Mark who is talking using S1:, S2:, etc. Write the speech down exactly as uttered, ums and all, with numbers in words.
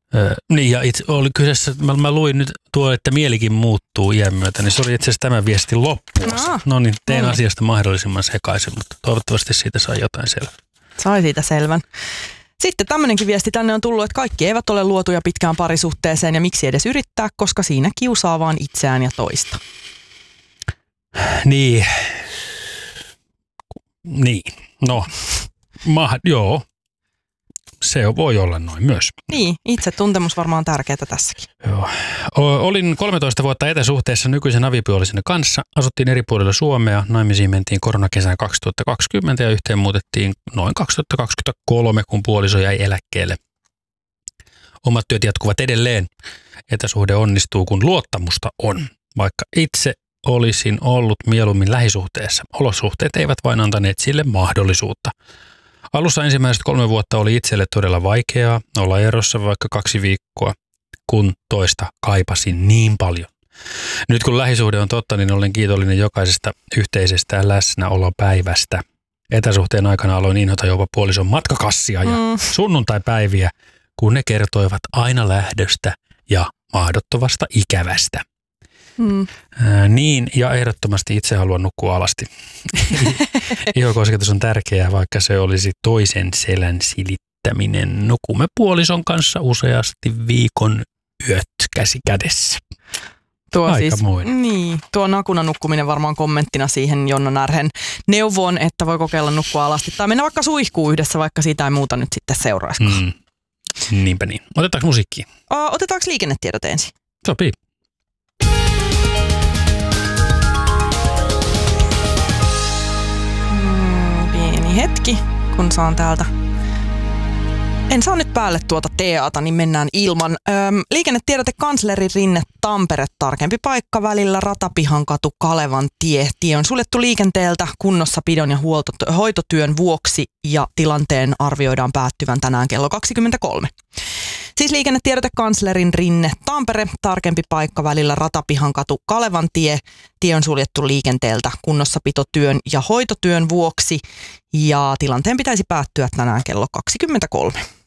S1: Öö, niin ja itse oli kyseessä, mä, mä luin nyt tuo, että mielikin muuttuu iän myötä, niin se oli itse asiassa tämän viestin loppuosa. No, no niin, tein no. asiasta mahdollisimman sekaisin, mutta toivottavasti siitä sai jotain selvää.
S2: Sai siitä selvän. Sitten tämmöinenkin viesti tänne on tullut, että kaikki eivät ole luotuja pitkään parisuhteeseen ja miksi edes yrittää, koska siinä kiusaa vaan itseään ja toista.
S1: Niin. Niin. No, ma- joo. Se voi olla noin myös.
S2: Niin, itse tuntemus varmaan on tärkeää tässäkin.
S1: Joo. O- olin kolmetoista vuotta etäsuhteessa nykyisen avipuoliseni kanssa. Asuttiin eri puolilla Suomea. Naimisiin mentiin koronakesänä kaksituhattakaksikymmentä ja yhteen muutettiin noin kaksituhattakaksikymmentäkolme, kun puoliso jäi eläkkeelle. Omat työt jatkuvat edelleen. Etäsuhde onnistuu, kun luottamusta on. Vaikka itse olisin ollut mieluummin lähisuhteessa. Olosuhteet eivät vain antaneet sille mahdollisuutta. Alussa ensimmäiset kolme vuotta oli itselle todella vaikeaa olla erossa vaikka kaksi viikkoa, kun toista kaipasin niin paljon. Nyt kun lähisuhde on totta, niin olen kiitollinen jokaisesta yhteisestä läsnäolopäivästä. Etäsuhteen aikana aloin inhota jopa puolison matkakassia ja mm. sunnuntaipäiviä, kun ne kertoivat aina lähdöstä ja mahdottomasta ikävästä. Mm. Ää, niin, ja ehdottomasti itse haluan nukkua alasti. Ihokosketus on tärkeää, vaikka se olisi toisen selän silittäminen. Nukumme puolison kanssa useasti viikon yöt käsi kädessä.
S2: Tuo siis, niin, tuo nakuna nukkuminen varmaan kommenttina siihen Jonna Närhen neuvoon, että voi kokeilla nukkua alasti. Tai mennä vaikka suihkuun yhdessä, vaikka siitä ei muuta nyt sitten seuraisikaan. Mm.
S1: Niinpä niin. Otetaanko musiikkia?
S2: O, otetaanko liikennetiedot ensin?
S1: Sopii.
S2: Hetki, kun saan täältä. En saa nyt päälle tuota teata, niin mennään ilman. Öm, liikennetiedote kansleri Rinne Tampere, tarkempi paikka välillä Ratapihankatu Kalevan tie. Tie on suljettu liikenteeltä kunnossapidon ja huolto, hoitotyön vuoksi ja tilanteen arvioidaan päättyvän tänään kello kaksikymmentäkolme. Siis liikennetiedote kanslerin Rinne Tampere, tarkempi paikka välillä Ratapihankatu Kalevan tie. Tie on suljettu liikenteeltä kunnossapitotyön ja hoitotyön vuoksi ja tilanteen pitäisi päättyä tänään kello kaksikymmentäkolme.